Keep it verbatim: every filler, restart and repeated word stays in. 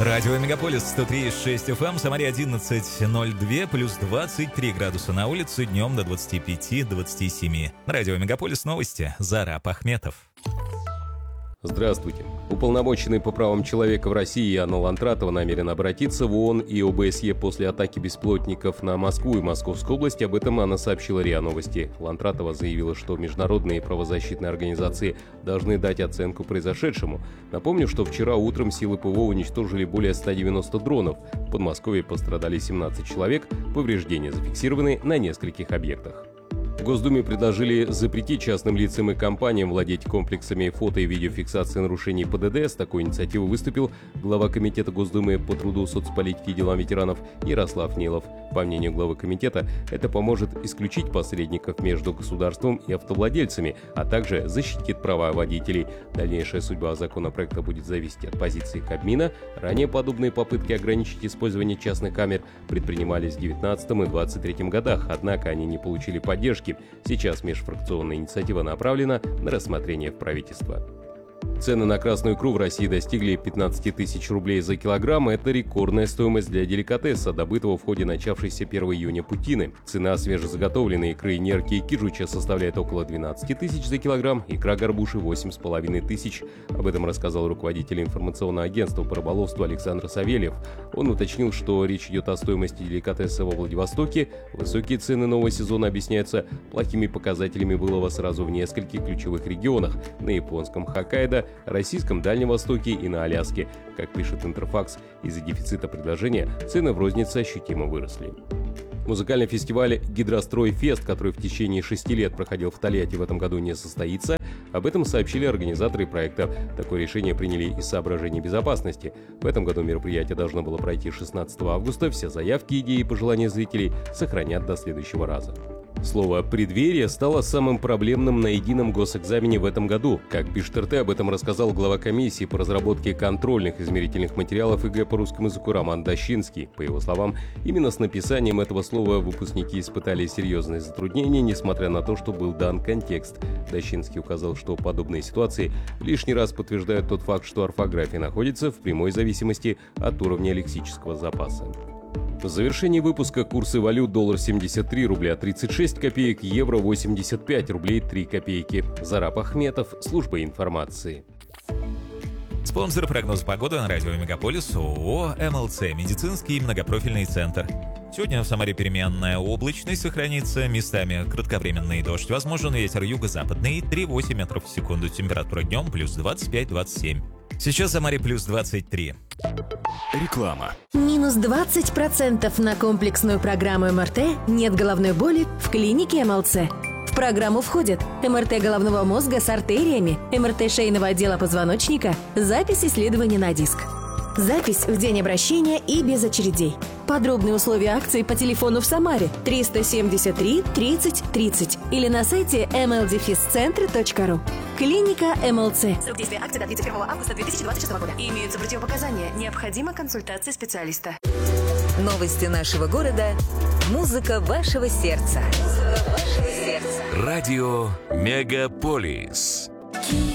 Радио Мегаполис сто три и шесть эф эм, Самаре одиннадцать ноль два, плюс двадцать три градуса на улице, днем до двадцати пяти двадцати семи. Радио Мегаполис новости, Зарап Ахметов. Здравствуйте. Уполномоченный по правам человека в России Анна Лантратова намерена обратиться в ООН и о бэ эс е после атаки беспилотников на Москву и Московскую область. Об этом она сообщила РИА Новости. Лантратова заявила, что международные правозащитные организации должны дать оценку произошедшему. Напомню, что вчера утром силы ПВО уничтожили более ста девяноста дронов. В Подмосковье пострадали семнадцать человек, повреждения зафиксированы на нескольких объектах. В Госдуме предложили запретить частным лицам и компаниям владеть комплексами фото- и видеофиксации нарушений Пэ Дэ Дэ. С такой инициативой выступил глава Комитета Госдумы по труду, соцполитике и делам ветеранов Ярослав Нилов. По мнению главы комитета, это поможет исключить посредников между государством и автовладельцами, а также защитит права водителей. Дальнейшая судьба законопроекта будет зависеть от позиции Кабмина. Ранее подобные попытки ограничить использование частных камер предпринимались в две тысячи девятнадцатом и две тысячи двадцать третьем годах, однако они не получили поддержки. Сейчас межфракционная инициатива направлена на рассмотрение в правительство. Цены на красную икру в России достигли пятнадцати тысяч рублей за килограмм. Это рекордная стоимость для деликатеса, добытого в ходе начавшейся первого июня путины. Цена свежезаготовленной икры нерки и кижуча составляет около двенадцати тысяч за килограмм, икра горбуши восемь с половиной тысяч. Об этом рассказал руководитель информационного агентства по рыболовству Александр Савельев. Он уточнил, что речь идет о стоимости деликатеса во Владивостоке. Высокие цены нового сезона объясняются плохими показателями вылова сразу в нескольких ключевых регионах – на японском Хоккайдо, российском Дальнем Востоке и на Аляске. Как пишет Интерфакс, из-за дефицита предложения цены в рознице ощутимо выросли. Музыкальный фестиваль «Гидрострой Фест», который в течение шести лет проходил в Тольятти, в этом году не состоится. Об этом сообщили организаторы проекта. Такое решение приняли из соображений безопасности. В этом году мероприятие должно было пройти шестнадцатого августа. Все заявки, идеи и пожелания зрителей сохранят до следующего раза. Слово «преддверие» стало самым проблемным на едином госэкзамене в этом году. Как пишет эр тэ, об этом рассказал глава комиссии по разработке контрольных измерительных материалов ЕГЭ по русскому языку Роман Дощинский. По его словам, именно с написанием этого слова выпускники испытали серьезные затруднения, несмотря на то, что был дан контекст. Дощинский указал, что подобные ситуации лишний раз подтверждают тот факт, что орфография находится в прямой зависимости от уровня лексического запаса. В завершении выпуска курсы валют: доллар семьдесят три рубля тридцать шесть копеек, евро восемьдесят пять рублей три копейки. Зарап Ахметов, служба информации. Спонсор прогноза погоды на радио Мегаполис ООО эм эл цэ «Медицинский многопрофильный центр». Сегодня в Самаре переменная облачность сохранится, местами кратковременный дождь, возможен ветер юго-западный три-восемь метров в секунду, температура днем плюс двадцать пять - двадцать семь. Сейчас в Самаре плюс двадцать три. Реклама. Минус двадцать процентов на комплексную программу эм эр тэ «Нет головной боли» в клинике эм эл цэ. В программу входят эм эр тэ головного мозга с артериями, эм эр тэ шейного отдела позвоночника, запись исследования на диск. Запись в день обращения и без очередей. Подробные условия акции по телефону в Самаре триста семьдесят три тридцать тридцать или на сайте эм эл дефис центр точка ру. Клиника эм эл цэ. Срок действия акции до тридцать первого августа две тысячи двадцать шестого года. Имеются противопоказания. Необходима консультация специалиста. Новости нашего города. Музыка вашего сердца. Музыка вашего сердца. Радио Мегаполис.